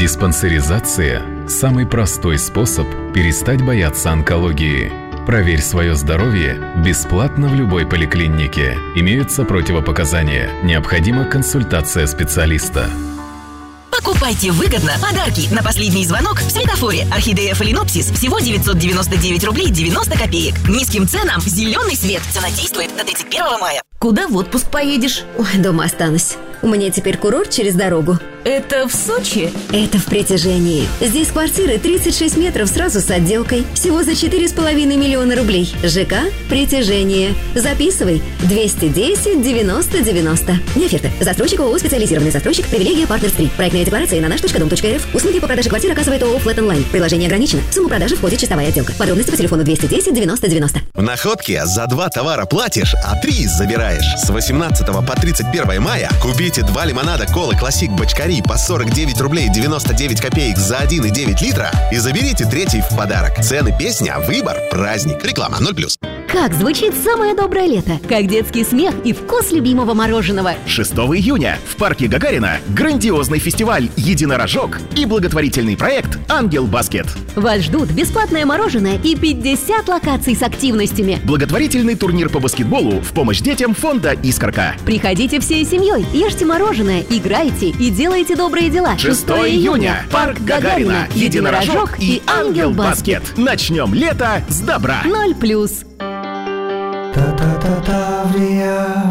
Диспансеризация – самый простой способ перестать бояться онкологии. Проверь свое здоровье бесплатно в любой поликлинике. Имеются противопоказания. Необходима консультация специалиста. Покупайте выгодно подарки на последний звонок в светофоре. Орхидея фаленопсис всего 999 рублей 90 копеек. Низким ценам зеленый свет. Цена действует до 31 мая. Куда в отпуск поедешь? Ой, дома останусь. У меня теперь курорт через дорогу. Это в Сочи? Это в Притяжении. Здесь квартиры 36 метров сразу с отделкой. Всего за 4,5 миллиона рублей. ЖК «Притяжение». Записывай. 210 90 90. Не оферта. Застройщик ООО «Специализированный застройщик». Привилегия Partners 3. Проектная декларация на наш.дом.рф. Услуги по продаже квартир оказывает ООО Flat Online. Приложение ограничено. Сумма продажи входит чистовая отделка. Подробности по телефону 210 90 90. В Находке за 2 товара платишь, а 3 забираешь. С 18 по 31 мая купите 2 лимонада колы «Классик» Бочкари по 49 рублей 99 копеек за 1,9 литра и заберите 3 в подарок. Цены, песня, выбор, праздник. Реклама 0+. Как звучит самое доброе лето? Как детский смех и вкус любимого мороженого. 6 июня в парке Гагарина грандиозный фестиваль «Единорожок» и благотворительный проект «Ангел Баскет». Вас ждут бесплатное мороженое и 50 локаций с активностями. Благотворительный турнир по баскетболу в помощь детям фонда «Искорка». Приходите всей семьей, ешьте мороженое, играйте и делайте добрые дела. 6 июня парк Гагарина, «Единорожок» и «Ангел Баскет». Начнем лето с добра. 0+.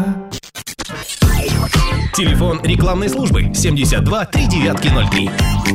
Телефон рекламной службы 72 3903.